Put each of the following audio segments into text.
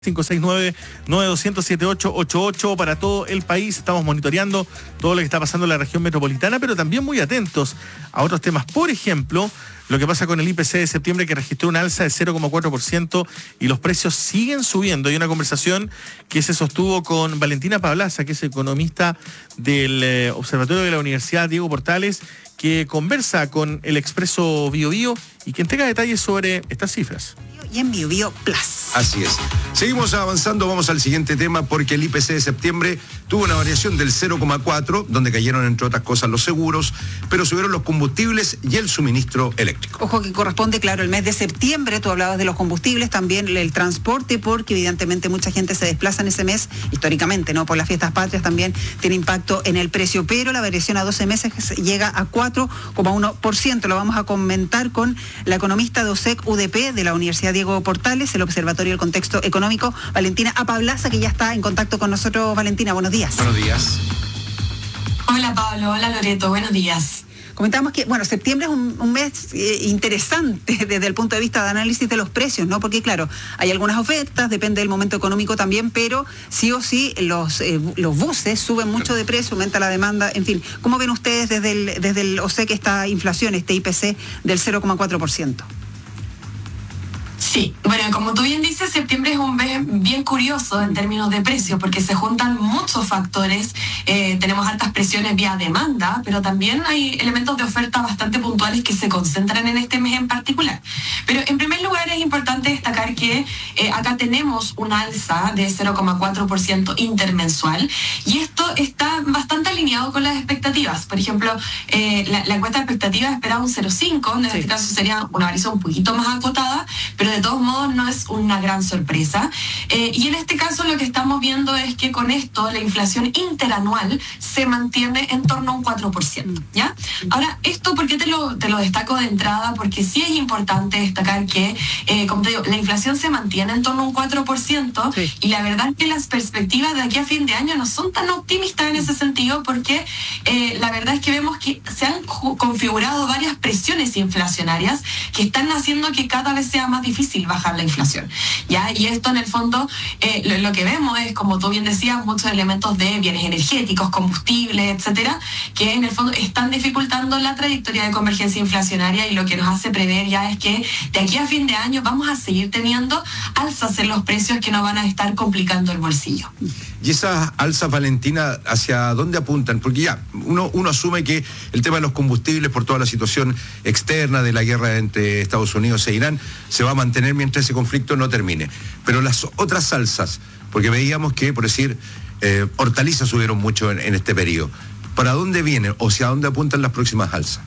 569-9200-7888 para todo el país. Estamos monitoreando todo lo que está pasando en la región metropolitana, pero también muy atentos a otros temas. Por ejemplo, lo que pasa con el IPC de septiembre, que registró una alza de 0,4% y los precios siguen subiendo. Hay una conversación que se sostuvo con Valentina Pablaza, que es economista del Observatorio de la Universidad Diego Portales, que conversa con el Expreso Bio Bio y que entrega detalles sobre estas cifras. Y en Bio Bio Plus. Así es. Seguimos avanzando, vamos al siguiente tema, porque el IPC de septiembre tuvo una variación del 0,4, donde cayeron, entre otras cosas, los seguros, pero subieron los combustibles y el suministro eléctrico. Ojo que corresponde, claro, el mes de septiembre. Tú hablabas de los combustibles, también el transporte, porque evidentemente mucha gente se desplaza en ese mes, históricamente, ¿no? Por las fiestas patrias también tiene impacto en el precio, pero la variación a 12 meses llega a 4,1%. Lo vamos a comentar con la economista de OSEC UDP de la Universidad Diego Portales, el Observatorio del Contexto Económico, Valentina Pablaza, que ya está en contacto con nosotros. Valentina, buenos días. Buenos días. Hola Pablo, hola Loreto, buenos días. Comentamos que, bueno, septiembre es un mes interesante desde el punto de vista de análisis de los precios, ¿no? Porque, claro, hay algunas ofertas, depende del momento económico también, pero sí o sí los buses suben mucho de precio, aumenta la demanda, en fin. ¿Cómo ven ustedes desde el OSEC esta inflación, este IPC del 0,4%? Sí, bueno, como tú bien dices, septiembre es un mes bien curioso en términos de precios, porque se juntan muchos factores. Tenemos altas presiones vía demanda, pero también hay elementos de oferta bastante puntuales que se concentran en este mes en particular. Pero en primer lugar es importante destacar que acá tenemos una alza de 0,4% intermensual, y esto está bastante alineado con las expectativas. Por ejemplo, la encuesta de expectativas esperaba un 0,5, en este caso sería una variación un poquito más acotada, pero de todos modos no es una gran sorpresa. Y en este caso lo que estamos viendo es que con esto la inflación interanual se mantiene en torno a un 4%, ¿ya? Ahora, ¿esto por qué te lo destaco de entrada? Porque sí es importante destacar que, como te digo, la inflación se mantiene en torno a un 4%, sí. Y la verdad es que las perspectivas de aquí a fin de año no son tan optimistas en ese sentido, porque la verdad es que vemos que se han configurado varias presiones inflacionarias que están haciendo que cada vez sea más difícil bajar la inflación, ¿ya? Y esto en el fondo lo que vemos es, como tú bien decías, muchos elementos de bienes energéticos, combustibles, etcétera, que en el fondo están dificultando la trayectoria de convergencia inflacionaria, y lo que nos hace prever ya es que de aquí a fin de año vamos a seguir teniendo alzas en los precios que nos van a estar complicando el bolsillo. ¿Y esas alzas, Valentina, hacia dónde apuntan? Porque ya, uno asume que el tema de los combustibles, por toda la situación externa de la guerra entre Estados Unidos e Irán, se va a mantener mientras ese conflicto no termine. Pero las otras alzas, porque veíamos que, por decir, hortalizas subieron mucho en este periodo. ¿Para dónde vienen o hacia dónde apuntan las próximas alzas?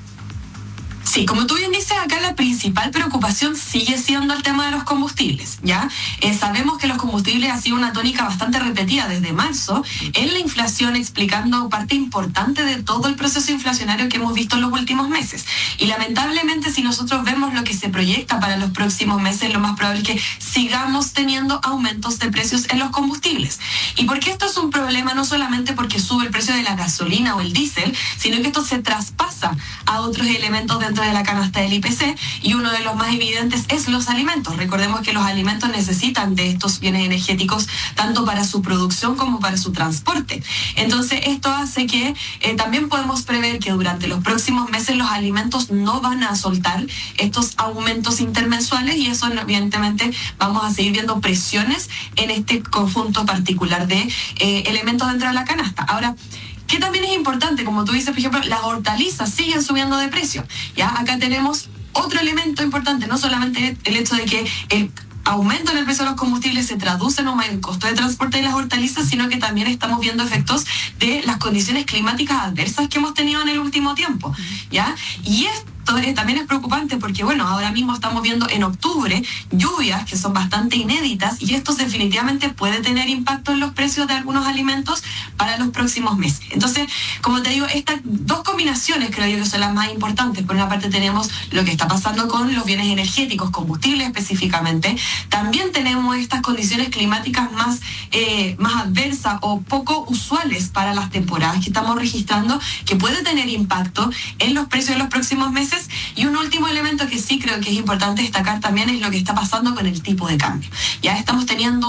Sí, como tú bien dices, acá la principal preocupación sigue siendo el tema de los combustibles, ¿ya? Sabemos que los combustibles ha sido una tónica bastante repetida desde marzo en la inflación, explicando parte importante de todo el proceso inflacionario que hemos visto en los últimos meses. Y lamentablemente, si nosotros vemos lo que se proyecta para los próximos meses, lo más probable es que sigamos teniendo aumentos de precios en los combustibles. ¿Y por qué esto es un problema? No solamente porque sube el precio de la gasolina o el diésel, sino que esto se traspasa a otros elementos dentro de la canasta del IPC, y uno de los más evidentes es los alimentos. Recordemos que los alimentos necesitan de estos bienes energéticos tanto para su producción como para su transporte. Entonces esto hace que también podemos prever que durante los próximos meses los alimentos no van a soltar estos aumentos intermensuales, y eso evidentemente vamos a seguir viendo presiones en este conjunto particular de elementos dentro de la canasta. Ahora, que también es importante, como tú dices, por ejemplo, las hortalizas siguen subiendo de precio. Ya acá tenemos otro elemento importante, no solamente el hecho de que el aumento en el precio de los combustibles se traduce en un mayor costo de transporte de las hortalizas, sino que también estamos viendo efectos de las condiciones climáticas adversas que hemos tenido en el último tiempo, ¿ya? Y esto también es preocupante porque, bueno, ahora mismo estamos viendo en octubre lluvias que son bastante inéditas, y esto definitivamente puede tener impacto en los precios de algunos alimentos para los próximos meses. Entonces, como te digo, estas dos combinaciones creo yo que son las más importantes. Por una parte tenemos lo que está pasando con los bienes energéticos, combustibles específicamente. También tenemos estas condiciones climáticas más adversas o poco usuales para las temporadas que estamos registrando, que puede tener impacto en los precios de los próximos meses, meses. Y un último elemento que sí creo que es importante destacar también es lo que está pasando con el tipo de cambio. Ya estamos teniendo